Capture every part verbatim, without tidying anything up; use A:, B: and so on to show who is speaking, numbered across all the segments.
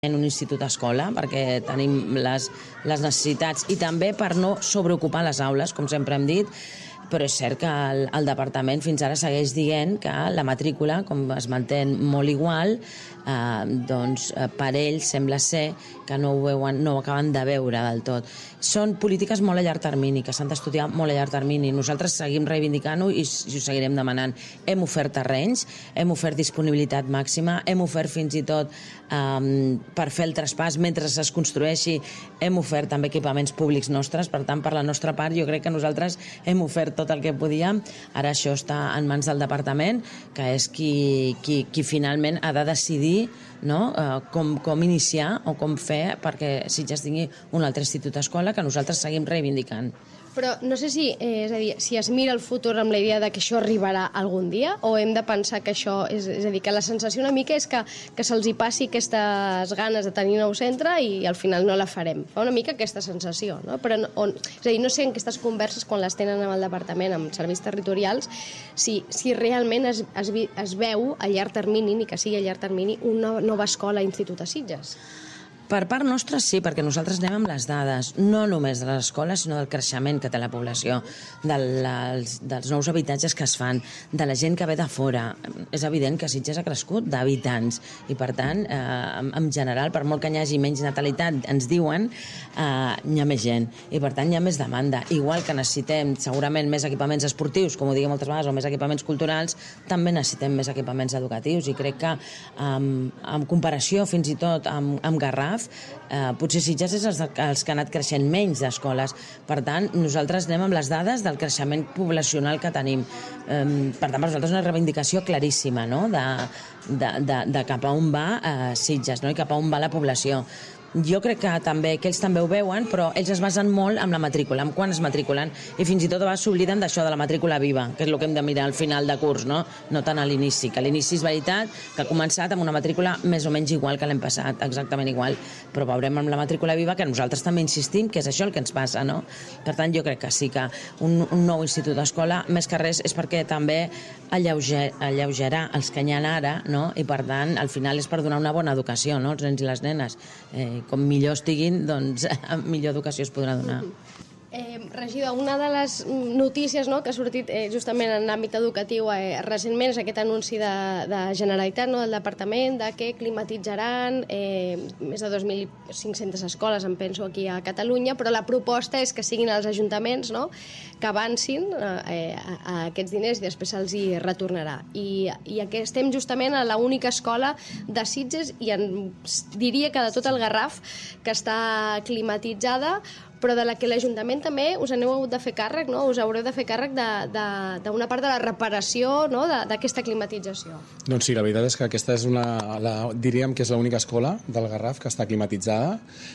A: en un institut-escola, perquè tenim les, les necessitats i també per no sobreocupar les aules, com sempre hem dit, però és cert que el, el departament fins ara segueix dient que la matrícula, com es manté molt igual, eh, doncs per ells sembla ser que no ho, veuen, no ho acaben de veure del tot. Són polítiques molt a llarg termini, que s'han d'estudiar molt a llarg termini. Nosaltres seguim reivindicant-ho i, i ho seguirem demanant. Hem ofert terrenys, hem ofert disponibilitat màxima, hem ofert fins i tot eh, per fer el traspàs mentre es construeixi, hem ofert també equipaments públics nostres. Per tant, per la nostra part, jo crec que nosaltres hem ofert tot el que podíem. Ara això està en mans del departament, que és qui, qui, qui finalment ha de decidir, no? eh, com, com iniciar o com fer perquè Sitges tingui un altre institut-escola que nosaltres seguim reivindicant.
B: Però no sé si, eh, és a dir, si es mira el futur amb la idea de que això arribarà algun dia o hem de pensar que això, és, és a dir, que la sensació una mica és que, que se'ls hi passi aquestes ganes de tenir un nou centre i al final no la farem. Fa una mica aquesta sensació, no? Però no, on, és a dir, no sé en aquestes converses quan les tenen amb el departament, amb serveis territorials, si, si realment es, es, es veu a llarg termini, ni que sigui a llarg termini, una nova escola a Institut a Sitges.
A: Per part nostra sí, perquè nosaltres anem amb les dades, no només de les escoles, sinó del creixement que té la població, de les, dels nous habitatges que es fan, de la gent que ve de fora. És evident que Sitges ha crescut d'habitants i, per tant, eh, en general, per molt que hi hagi menys natalitat, ens diuen, eh, hi ha més gent i, per tant, hi ha més demanda. Igual que necessitem segurament més equipaments esportius, com ho diguem moltes vegades, o més equipaments culturals, també necessitem més equipaments educatius i crec que, eh, en comparació fins i tot amb, amb Garraf, Eh, potser Sitges és els, els que han anat creixent menys d'escoles. Per tant, nosaltres anem amb les dades del creixement poblacional que tenim. Eh, per tant, per nosaltres és una reivindicació claríssima, no? de, de, de, de cap a on va eh, Sitges, no? I cap a on va la població. Jo crec que també, que ells també ho veuen, però ells es basen molt en la matrícula, en quan es matriculen, i fins i tot a vegades s'obliden d'això de la matrícula viva, que és el que hem de mirar al final de curs, no, no tant a l'inici, que a l'inici és veritat que ha començat amb una matrícula més o menys igual que l'hem passat, exactament igual, però veurem amb la matrícula viva que nosaltres també insistim que és això el que ens passa, no? Per tant, jo crec que sí que un, un nou institut d'escola, més que res, és perquè també alleuger, alleugerà els que hi ha ara, no? I per tant, al final és per donar una bona educació, no? Els nens i les nenes. Eh, com millor estiguin, doncs millor educació es podrà donar.
B: Eh, regidor, una de les notícies, no, que ha sortit eh, justament en l'àmbit educatiu eh, recentment és aquest anunci de, de Generalitat, no, del Departament, de que climatitzaran eh, més de dos mil cinc-centes escoles, em penso, aquí a Catalunya, però la proposta és que siguin els ajuntaments, no, que avancin eh, a, a aquests diners i després se'ls hi retornarà. I, i aquí estem justament a l'única escola de Sitges i en, diria que de tot el Garraf que està climatitzada, però de la que l'Ajuntament també us aneu hagut de fer càrrec, no? Us haureu de fer càrrec d'una part de la reparació, no? d'aquesta climatització.
C: Doncs sí, la veritat és que aquesta és una, la, diríem que és l'única escola del Garraf que està climatitzada,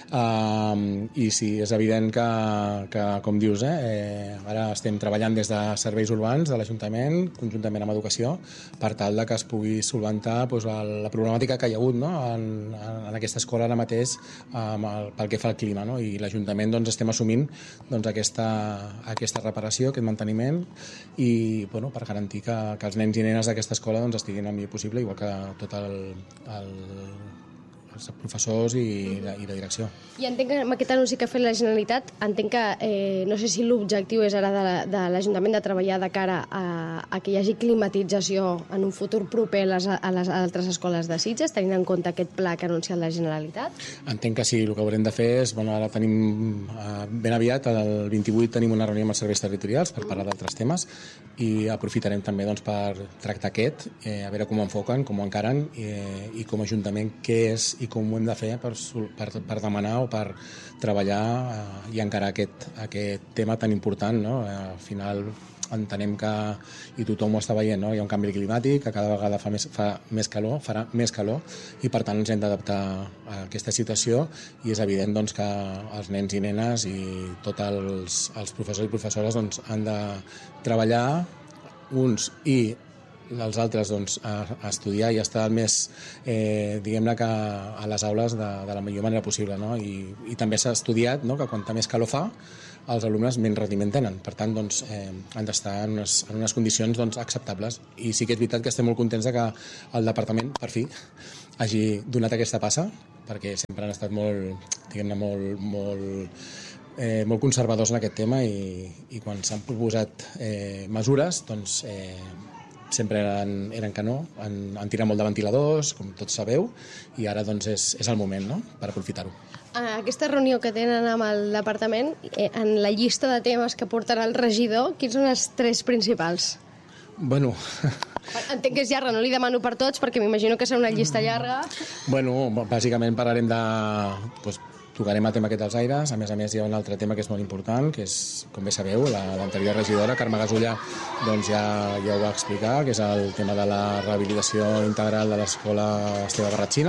C: um, i sí, és evident que, que com dius, eh, eh, ara estem treballant des de serveis urbans de l'Ajuntament, conjuntament amb Educació, per tal de que es pugui solventar doncs, la problemàtica que hi ha hagut, no? en, en aquesta escola ara mateix um, el, pel que fa al clima, no? I l'Ajuntament doncs, estem assumint doncs, aquesta, aquesta reparació, aquest manteniment i bueno, per garantir que, que els nens i nenes d'aquesta escola doncs, estiguin el millor possible, igual que tot el, el els professors i, i la direcció.
B: I entenc que amb aquest anunci que ha fet la Generalitat, entenc que eh, no sé si l'objectiu és ara de, de l'Ajuntament de treballar de cara a, a que hi hagi climatització en un futur proper a les, a les altres escoles de Sitges, tenint en compte aquest pla que ha anunciat la Generalitat?
C: Entenc que sí, el que haurem de fer és, bueno, ara tenim eh, ben aviat, el vint-i-vuit tenim una reunió amb els serveis territorials per parlar d'altres temes i aprofitarem també doncs, per tractar aquest, eh, a veure com ho enfoquen, com ho encaren i, eh, i com a Ajuntament què és i com ho hem de fer per, per, per demanar o per treballar eh, i encarar aquest, aquest tema tan important, no? Eh, al final entenem que, i tothom ho està veient, no? Hi ha un canvi climàtic, que cada vegada fa més, fa més calor, farà més calor i per tant ens hem d'adaptar a aquesta situació i és evident doncs, que els nens i nenes i tots els, els professors i professores doncs, han de treballar uns i els altres doncs, a, a estudiar i estar més, eh, diguem-ne que a les aules de, de la millor manera possible, no? I, i també s'ha estudiat, no?, que quanta més calor fa, els alumnes menys rendiment tenen. Per tant, doncs, eh, han d'estar en unes, en unes condicions doncs, acceptables. I sí que és veritat que estem molt contents de que el departament, per fi, hagi donat aquesta passa, perquè sempre han estat molt, diguem-ne, molt, molt, eh, molt conservadors en aquest tema i, i quan s'han proposat eh, mesures, doncs, eh, sempre eren, eren que no, han, han tirat molt de ventiladors, com tots sabeu, i ara doncs, és, és el moment, no?, per aprofitar-ho.
B: Aquesta reunió que tenen amb el departament, eh, en la llista de temes que portarà el regidor, quins són els tres principals?
C: Bueno...
B: Entenc que és llarga, no li demano per tots, perquè m'imagino que serà una llista llarga.
C: Bueno, bàsicament parlarem de... Doncs, tocarem el tema aquest dels aires, a més a més hi ha un altre tema que és molt important, que és, com bé sabeu, l'anterior la, regidora, Carme Gasulla, doncs ja, ja ho va explicar, que és el tema de la rehabilitació integral de l'escola Esteve Barratxina,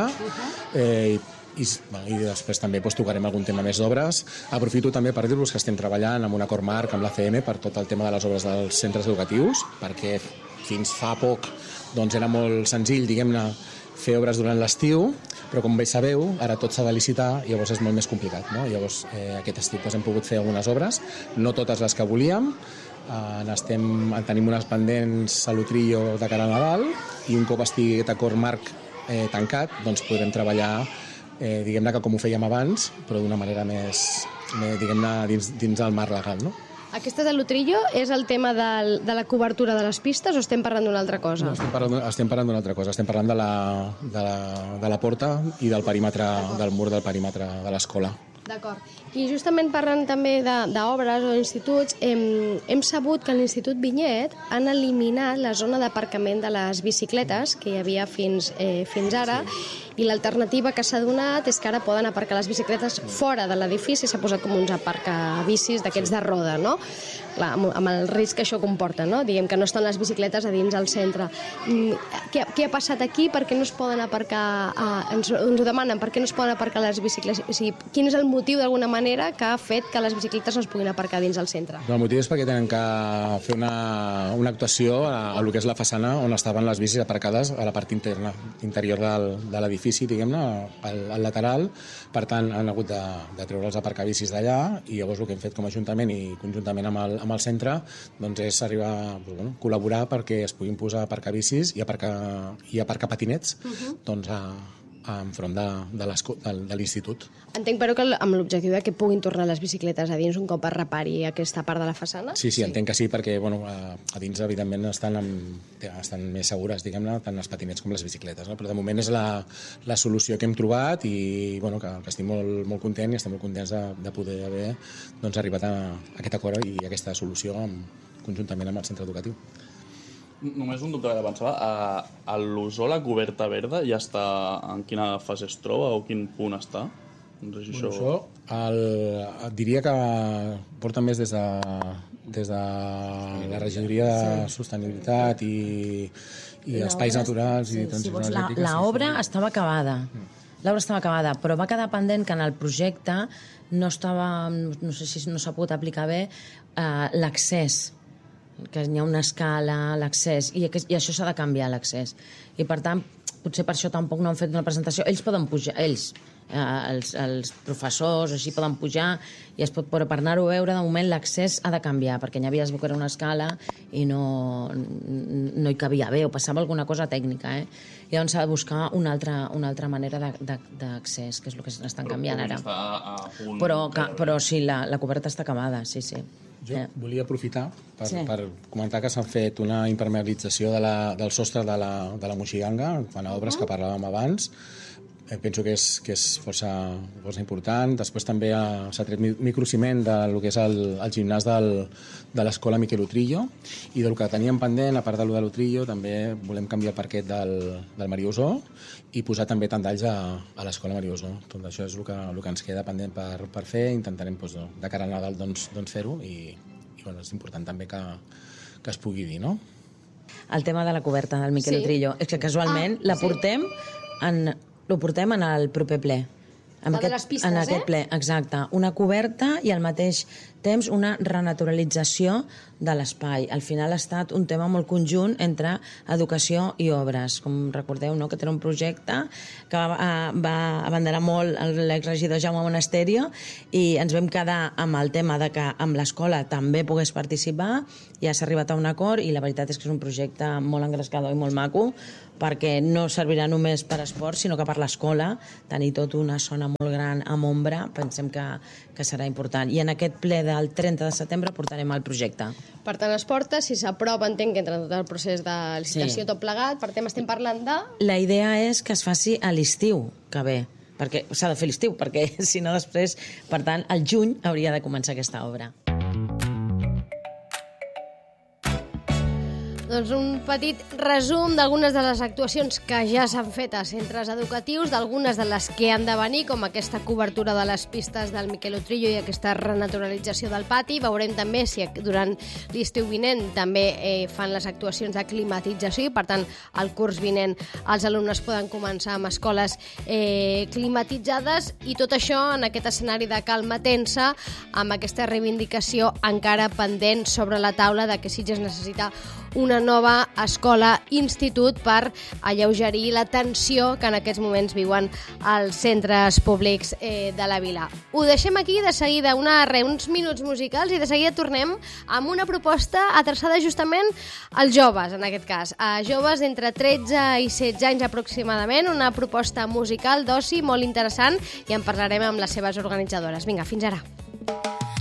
C: eh, i, bueno, i després també doncs, tocarem algun tema més d'obres. Aprofito també per dir-vos que estem treballant amb un acord marc amb l'A C M per tot el tema de les obres dels centres educatius, perquè fins fa poc doncs, era molt senzill, diguem-ne, fer obres durant l'estiu, però com bé sabeu, ara tot s'ha de licitar i llavors és molt més complicat, no? Llavors, eh, aquest estiu hem pogut fer algunes obres, no totes les que volíem, eh, estem, en tenim unes pendents a l'Utrillo de cara a Nadal i un cop estigui aquest acord marc eh, tancat, doncs podrem treballar, eh, diguem-ne que com ho fèiem abans, però d'una manera més, més diguem-ne, dins, dins del marc legal, no?
B: Aquesta de l'Utrillo és el tema del, de la cobertura de les pistes o estem parlant d'una altra cosa?
C: No, estem parlant, estem parlant d'una altra cosa. Estem parlant de la, de la, de la porta i del perímetre, del mur del perímetre de l'escola.
B: D'acord. I justament parlant també d'obres o instituts, hem, hem sabut que a l'Institut Vinyet han eliminat la zona d'aparcament de les bicicletes que hi havia fins, eh, fins ara, sí. I l'alternativa que s'ha donat és que ara poden aparcar les bicicletes fora de l'edifici, s'ha posat com uns aparcabicis d'aquests de roda, no? Clar, amb el risc que això comporta, no? Diguem que no estan les bicicletes a dins al centre. Què, què ha passat aquí? Per què no es poden aparcar... Eh, ens, ens ho demanen, per què no es poden aparcar les bicicletes? O sigui, quin és el motiu, d'alguna manera, que ha fet que les bicicletes no es puguin aparcar dins el centre?
C: El motiu és perquè tenen que fer una, una actuació a, a lo que és la façana on estaven les bicis aparcades a la part interna, interior del, de l'edifici, diguem-ne, al, al lateral. Per tant, han hagut de, de treure els aparcabicis d'allà i llavors el que hem fet com a Ajuntament i conjuntament amb el, amb el centre doncs és arribar a bueno, col·laborar perquè es puguin posar aparcabicis i aparcar, i aparcar patinets uh-huh. doncs a, a enfront de, de, de, de l'institut.
B: Entenc, però, que amb l'objectiu de que puguin tornar les bicicletes a dins un cop es repari aquesta part de la façana?
C: Sí, sí, sí. Entenc que sí, perquè bueno, a, a dins, evidentment, estan, amb, estan més segures, diguem-ne, tant els patinets com les bicicletes, no? Però de moment és la, la solució que hem trobat i bueno, que, que estic molt, molt content i estem molt contents de, de poder haver doncs, arribat a, a aquest acord i a aquesta solució amb, conjuntament amb el centre educatiu.
D: Només un dubte que pensava, a, a l'Osó la coberta verda ja està, en quina fase es troba o quin punt està? No sé si
C: bueno,
D: això...
C: això el, et diria que porta més des de, des de la regidoria de sí. Sostenibilitat i, i espais naturals
A: sí,
C: i transició
A: si
C: energètica.
A: L'obra
C: sí,
A: estava acabada. L'obra estava acabada, però va quedar pendent que en el projecte no estava, no sé si no s'ha pogut aplicar bé, eh, l'accés, que hi ha una escala, l'accés, i, i això s'ha de canviar, l'accés. I per tant, potser per això tampoc no han fet una presentació. Ells poden pujar, ells, eh, els, els professors, així poden pujar, i es pot, però per anar-ho a veure, de moment l'accés ha de canviar, perquè hi havia es veu que era una escala i no, no hi cabia bé, o passava alguna cosa tècnica, eh? I llavors s'ha de buscar una altra, una altra manera d'accés, que és el que estan canviant ara. Però, que, però sí, la, la coberta està acabada, sí, sí.
C: Jo eh. volia aprofitar per,
A: sí. per
C: comentar que s'han fet una impermeabilització de la, del sostre de la, de la Moixiganga, quan a obres uh -huh. que parlàvem abans. Eh, penso que és, que és força, força important. Després també s'ha tret microciment del que és el, el gimnàs del, de l'escola Miquel Utrillo, i del que teníem pendent, a part de lo de l'Utrillo, també volem canviar el parquet del, del Maria Osó i posar també tendalls a, a l'escola Maria Osó. Tot això és el que, el que ens queda pendent per, per fer. Intentarem doncs, de cara al Nadal doncs, doncs fer-ho i, i bueno, és important també que, que es pugui dir, no?
A: El tema de la coberta del Miquel
B: sí.
A: Utrillo és que casualment ah, la portem sí. en... Ho portem en el proper ple.
B: La de les pistes,
A: en aquest
B: eh?
A: ple, exacte. Una coberta i al mateix temps una renaturalització de l'espai. Al final ha estat un tema molt conjunt entre educació i obres. Com recordeu, no?, que era un projecte que va, va abanderar molt l'exregidor Jaume Monasterio i ens vam quedar amb el tema de que amb l'escola també pogués participar. Ja s'ha arribat a un acord i la veritat és que és un projecte molt engrescador i molt maco, perquè no servirà només per esport, sinó que per l'escola tenir tota una zona molt gran amb ombra, pensem que, que serà important. I en aquest ple del trenta de setembre portarem el projecte.
B: Per tant, es porta, si s'aprova, entenc que entra en tot el procés de licitació,
A: Sí.
B: tot plegat. Per tant, estem parlant de...
A: La idea és que es faci a l'estiu que ve, perquè s'ha de fer l'estiu, perquè si no després, per tant, al juny hauria de començar aquesta obra.
B: Doncs un petit resum d'algunes de les actuacions que ja s'han fet a centres educatius, d'algunes de les que han de venir, com aquesta cobertura de les pistes del Miquel Utrillo i aquesta renaturalització del pati. Veurem també si durant l'estiu vinent també eh, fan les actuacions de climatització i, per tant, el curs vinent els alumnes poden començar amb escoles eh, climatitzades, i tot això en aquest escenari de calma tensa, amb aquesta reivindicació encara pendent sobre la taula de que Sitges necessita una nova escola-institut per alleugerir la tensió que en aquests moments viuen els centres públics eh, de la vila. Ho deixem aquí, de seguida una, re, uns minuts musicals, i de seguida tornem amb una proposta adreçada justament als joves, en aquest cas, a joves entre tretze i setze anys aproximadament, una proposta musical d'oci molt interessant, i en parlarem amb les seves organitzadores. Vinga, fins ara.